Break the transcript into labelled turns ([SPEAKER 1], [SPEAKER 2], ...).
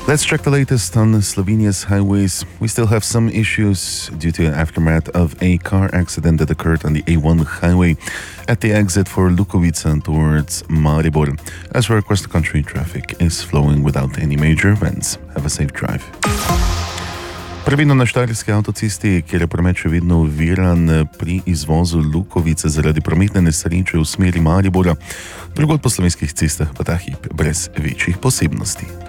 [SPEAKER 1] Let's check the latest on Slovenia's highways. We still have some issues due to the aftermath of a car accident that occurred on the A1 highway at the exit for Lukovica towards Maribor. Elsewhere across the country, traffic is flowing without any major events. Have a safe drive. Previdno na štajerski avtocesti, kjer je promet še vedno oviran pri izvozu Lukovice zaradi prometne nesreče v smeri Maribora, drugod po slovenskih cestah pa ta hip brez večjih posebnosti.